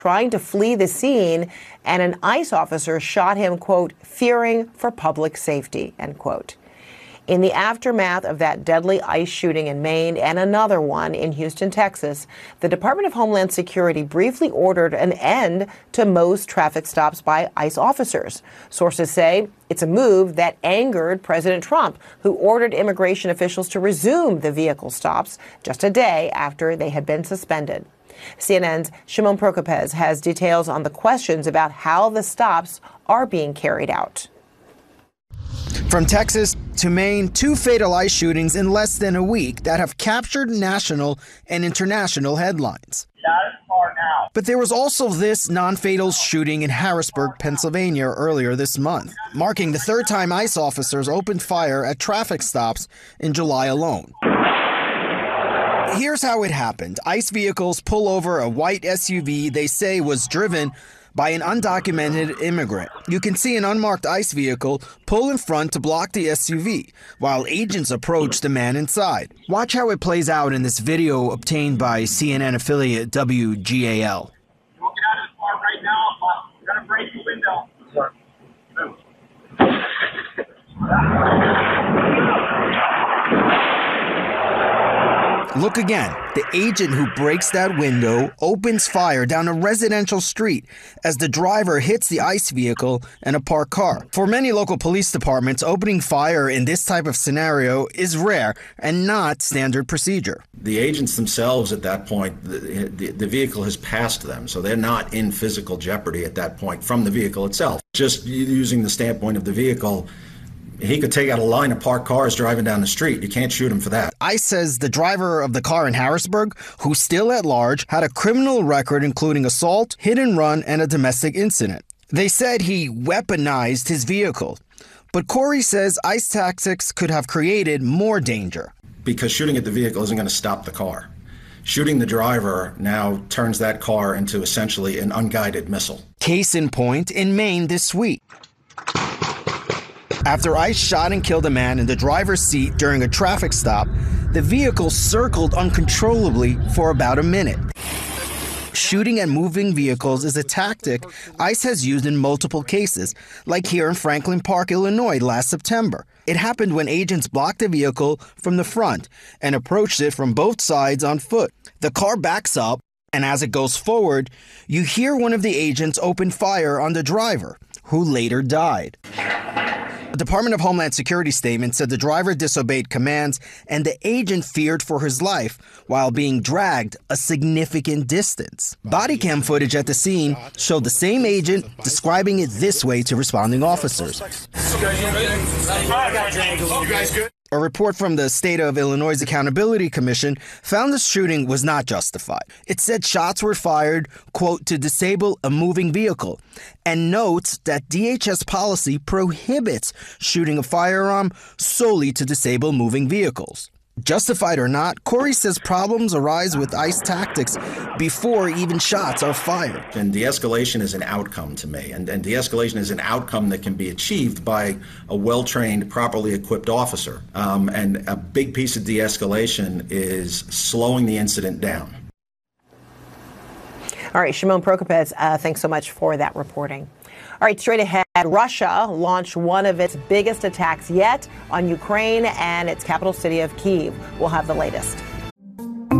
trying to flee the scene, and an ICE officer shot him, quote, fearing for public safety, end quote. In the aftermath of that deadly ICE shooting in Maine and another one in Houston, Texas, the Department of Homeland Security briefly ordered an end to most traffic stops by ICE officers. Sources say it's a move that angered President Trump, who ordered immigration officials to resume the vehicle stops just a day after they had been suspended. CNN's Shimon Prokupecz has details on the questions about how the stops are being carried out. From Texas to Maine, 2 fatal ICE shootings in less than a week that have captured national and international headlines. But there was also this non-fatal shooting in Harrisburg, Pennsylvania earlier this month, marking the 3rd time ICE officers opened fire at traffic stops in July alone. Here's how it happened. ICE vehicles pull over a white SUV they say was driven by an undocumented immigrant. You can see an unmarked ICE vehicle pull in front to block the SUV, while agents approach the man inside. Watch how it plays out in this video obtained by CNN affiliate WGAL. Get out of the car right now. I'm gonna break the window. Look again. The agent who breaks that window opens fire down a residential street as the driver hits the ICE vehicle and a parked car. For many local police departments, opening fire in this type of scenario is rare and not standard procedure. The agents themselves at that point, the vehicle has passed them, so they're not in physical jeopardy at that point from the vehicle itself. Just using the standpoint of the vehicle, he could take out a line of parked cars driving down the street. You can't shoot him for that. ICE says the driver of the car in Harrisburg, who's still at large, had a criminal record including assault, hit and run, and a domestic incident. They said he weaponized his vehicle. But Corey says ICE tactics could have created more danger. Because shooting at the vehicle isn't going to stop the car. Shooting the driver now turns that car into essentially an unguided missile. Case in point, in Maine this week. After ICE shot and killed a man in the driver's seat during a traffic stop, the vehicle circled uncontrollably for about a minute. Shooting at moving vehicles is a tactic ICE has used in multiple cases, like here in Franklin Park, Illinois last September. It happened when agents blocked a vehicle from the front and approached it from both sides on foot. The car backs up, and as it goes forward, you hear one of the agents open fire on the driver, who later died. The Department of Homeland Security statement said the driver disobeyed commands and the agent feared for his life while being dragged a significant distance. Body cam footage at the scene showed the same agent describing it this way to responding officers. A report from the State of Illinois Accountability Commission found the shooting was not justified. It said shots were fired, quote, to disable a moving vehicle, and notes that DHS policy prohibits shooting a firearm solely to disable moving vehicles. Justified or not, Corey says problems arise with ICE tactics before even shots are fired. And de-escalation is an outcome to me, and de-escalation is an outcome that can be achieved by a well-trained, properly equipped officer. And a big piece of de-escalation is slowing the incident down. All right, Shimon Prokupecz, thanks so much for that reporting. All right, straight ahead, Russia launched one of its biggest attacks yet on Ukraine and its capital city of Kyiv. We'll have the latest.